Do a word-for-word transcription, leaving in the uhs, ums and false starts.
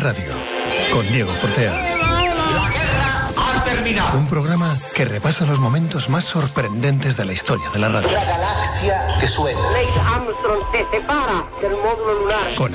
radio, con Diego Fortea. La guerra ha terminado. Un programa que repasa los momentos más sorprendentes de la historia de la radio. La galaxia que suena. Neil Armstrong se separa del módulo lunar. Con